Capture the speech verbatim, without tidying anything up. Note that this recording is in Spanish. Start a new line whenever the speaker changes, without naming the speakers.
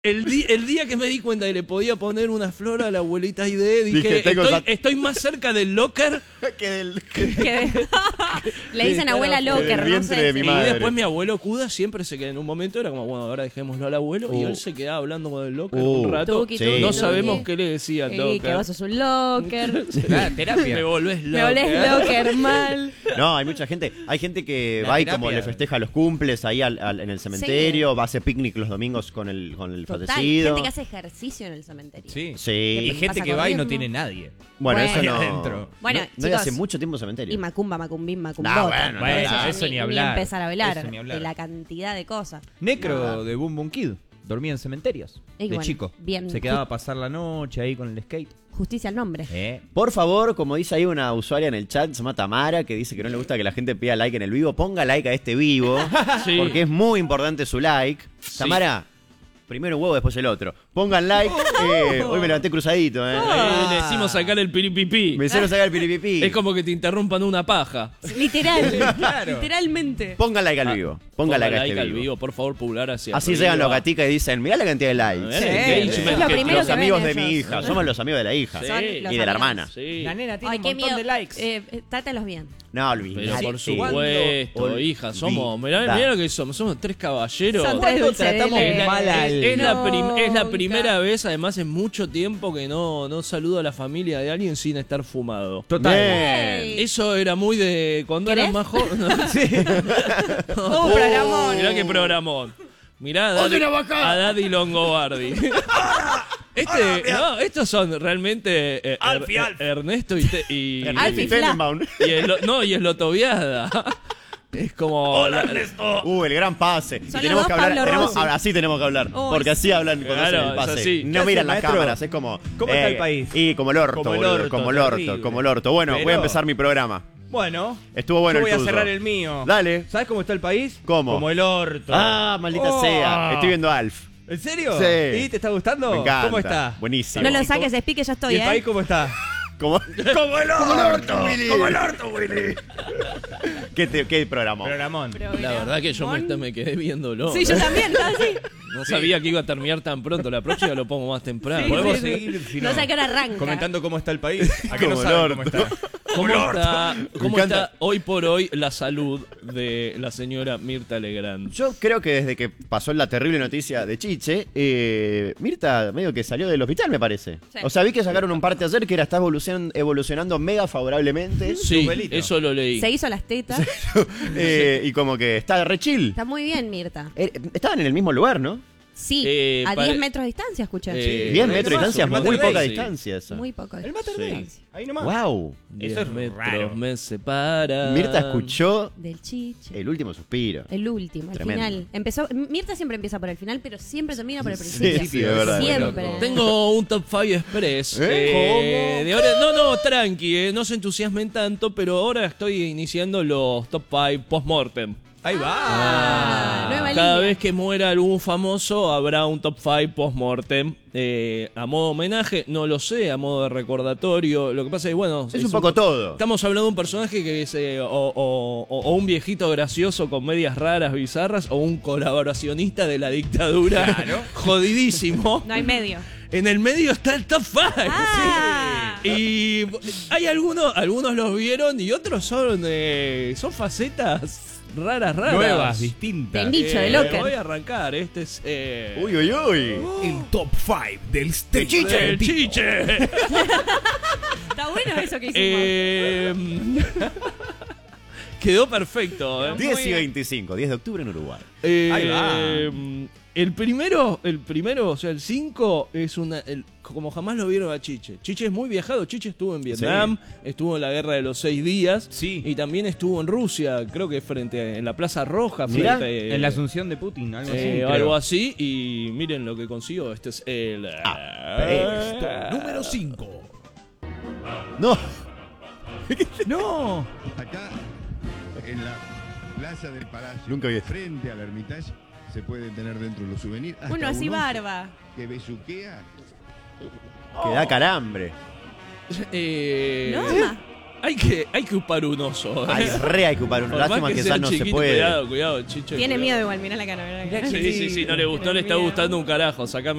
El, di el día que me di cuenta que le podía poner una flor a la abuelita Aide, dije,
Dije, tengo
estoy,
esa-
estoy más cerca del locker.
que del, que
Que- Le dicen abuela
del
locker, no
vientre
sé.
de mi
Y
madre.
después mi abuelo Cuda siempre se quedó en un momento, era como, bueno, ahora dejémoslo al abuelo. Y
Uh.
él se quedaba hablando con el locker
Uh.
un rato.
Tuki,
Sí.
tuki,
No
tuki.
sabemos qué le decía al
Sí,
locker.
que vos sos un locker.
Ah, terapia.
Me volvés locker.
Me olés locker mal.
No, hay mucha gente. Hay gente que
La
va y
terapia.
como le festeja los cumples ahí al- al- en el cementerio, va a hacer picnic los domingos con el, con el
Total.
fallecido.
Gente que hace ejercicio en el cementerio.
Sí.
Sí.
Y gente
pasa
que va y no
corriendo.
tiene nadie.
Bueno,
Bueno.
eso no.
Adentro.
Bueno,
no, no
chicos,
hace mucho tiempo cementerio.
Y macumba, macumbín, macumbota.
No, bueno,
bueno,
ya
eso ni
Ni
hablar.
empezar a hablar,
Eso ni hablar.
de la cantidad de cosas.
Necro
No.
de Boom Boom Kid. Dormía en cementerios.
Y
de
bueno,
chico.
bien.
Se quedaba a pasar la noche ahí con el skate.
Justicia al nombre.
Eh.
Por favor, como dice ahí una usuaria en el chat, se llama Tamara, que dice que no le gusta que la gente pida like en el vivo. Ponga like a este vivo,
Sí.
porque es muy importante su like. Tamara, primero un huevo, después el otro. Pongan like. eh, hoy me levanté cruzadito, ¿eh?
Ahí le decimos sacar el piripipí.
Me hicieron sacar el piripipí.
Es como que te interrumpan una paja.
Literal.
Claro.
Literalmente.
Pongan like al vivo. Pongan like a este
al
vivo.
vivo, por favor, popular hacia
Así
arriba.
llegan los gaticas y dicen, mirá la cantidad de likes.
Mirá
el
engagement
Es lo
que-
primero
Los
que
amigos
ven
de mi
ellos.
hija. Somos los amigos de la hija.
Sí.
Son los
Y de la
amigos.
hermana.
Sí.
La nena tiene
Ay,
un
qué
montón
miedo.
de likes.
Eh, eh, trátalos bien.
No, olvidé.
Pero
Sí,
por
sí.
supuesto,
¿Cuándo
hija, somos, mirá,
olvidar?
mirá lo que somos, somos tres caballeros.
Son tres
¿Cuándo
dulces de
tratamos
leche.
mal al-
Es, es la
No,
prim- es la
nunca.
primera vez, además, en mucho tiempo que no, no saludo a la familia de alguien sin estar fumado.
Total.
Bien.
Eso era muy de cuando
¿Querés?
eras más joven.
Uh, programón.
Mirá qué programón. Mirá a Daddy, a Daddy Longobardi. Este, no, estos son realmente eh, Er- Er- Ernesto y, te- y,
Alfie
y-
Fla.
Tenenbaum.
y el, no, y el Lotoviada. Es como. la-
Uh, el gran pase. Y
Son
tenemos
los
que
dos
hablar,
Pablo
tenemos-
Rossi.
ahora así tenemos que hablar.
Uy,
porque así hablan cuando
Claro,
hacen el
es
pase.
así.
No
¿Qué hace,
miran las
maestro?
cámaras, es como.
¿Cómo está el país?
Y como el orto,
Como el
boludo,
orto,
como el orto,
terrible.
como el orto. Bueno, voy a
Pero-
empezar mi programa.
Bueno.
Estuvo bueno
Yo
el
voy a
tuyo.
cerrar el mío.
Dale.
¿Sabes cómo está el país?
¿Cómo?
Como el orto.
Ah, maldita
Oh.
sea. Estoy viendo Alf.
¿En serio?
Sí.
¿Y te está gustando?
Me encanta.
¿Cómo está?
Buenísimo.
No lo
¿Está
saques, Speak, que ya
¿Y
estoy,
el país
¿eh?
cómo está?
Como,
Como el orto.
Willy.
Como el orto, Willy.
¿Qué, te- qué programa?
Programón.
La verdad que yo me, me quedé viéndolo.
Sí, yo también, estaba así.
No sabía que iba a terminar tan pronto. La próxima lo pongo más temprano.
Podemos
sí, sí.
seguir si
No sé a qué hora arranca.
comentando cómo está el país. ¿A qué no
Como el
saben cómo
orto.
está?
¿Cómo está, cómo
Me encanta.
está hoy por hoy la salud de la señora Mirta Legrand?
Yo creo que desde que pasó la terrible noticia de Chiche, eh, Mirta medio que salió del hospital, me parece.
Sí.
O sea, vi que sacaron un parte ayer que era está evolucion- evolucionando mega favorablemente.
Sí,
pelito.
eso lo leí.
Se hizo las tetas.
Eh, y como que está re chill.
Está muy bien, Mirta.
Eh, estaban en el mismo lugar, ¿no?
Sí,
Eh,
a
pare-
diez metros de distancia, escuché.
Eh,
diez
ahí
metros de
nomás,
distancia,
el
muy
Mater
poca
Dei,
sí.
distancia eso.
Muy poco de
El Mater
Sí.
Dei. Ahí nomás.
Wow.
Diez
Eso es
metros
raro.
me separan.
Mirta escuchó
Del chiche.
el último suspiro.
El último, el
Tremendo.
final. Empezó, Mirta siempre empieza por el final, pero siempre termina por el
Sí,
principio.
sí, es verdad.
Siempre.
Tengo un top cinco express.
¿Eh?
Eh,
¿Cómo?
de ahora, no, no, tranqui, eh, no se entusiasmen tanto, pero ahora estoy iniciando los top cinco post-mortem.
Ahí va.
Ah, nueva
Cada
línea.
vez que muera algún famoso habrá un top cinco post-mortem. Eh, a modo homenaje, no lo sé, a modo de recordatorio. Lo que pasa es que, bueno,
Es un poco todo.
estamos hablando de un personaje que es eh, o, o- o- o un viejito gracioso con medias raras, bizarras, o un colaboracionista de la dictadura
Claro.
jodidísimo.
No hay medio.
En el medio está el top cinco.
Ah.
Y hay algunos, algunos los vieron y otros son, eh, son facetas raras, raras.
Nuevas, distintas.
Del nicho, de
Eh,
locker.
Voy a arrancar, este es... eh,
Uy, uy, uy.
El top cinco del stage.
¡El chiche!
Está bueno eso que hicimos.
Eh, quedó perfecto, ¿eh?
diez y veinticinco, diez de octubre en Uruguay.
Eh,
Ahí va.
El primero, el primero, o sea, el cinco es una... el- como jamás lo vieron a Chiche. Chiche es muy viajado. Chiche estuvo en Vietnam, estuvo en la Guerra de los Seis Días.
Sí.
Y también estuvo en Rusia, creo que frente a- en la Plaza Roja.
Mirá,
frente,
En la asunción de Putin, algo así.
eh,
creo.
algo así. Y miren lo que consiguió. Este es el...
Apesto.
Número cinco.
No.
No.
Acá, en la Plaza del Palacio,
Nunca vi esto.
frente al Hermitage, se pueden tener dentro los souvenirs. hasta
Uno así
un oso
barba.
que besuquea.
Que da calambre.
Eh,
No, ma.
Hay que, hay que upar un oso.
Hay re hay que upar un
Por
lástima
más
que
sea
ya no se
chiquito,
puede.
Cuidado, cuidado, Chicho.
Tiene
cuidado.
miedo igual, mirá la cara. Mirá la cara.
Sí, sí, sí, no le gustó,
Tiene
le está
miedo.
gustando un carajo. Sacame